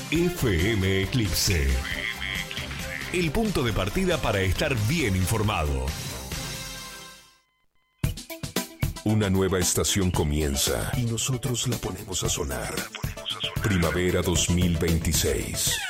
FM Eclipse. El punto de partida para estar bien informado. Una nueva estación comienza y nosotros la ponemos a sonar. Primavera 2026.